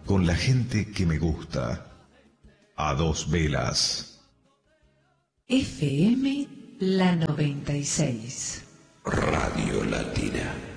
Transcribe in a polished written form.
con la gente que me gusta. A dos velas. FM La 96. Radio Latina.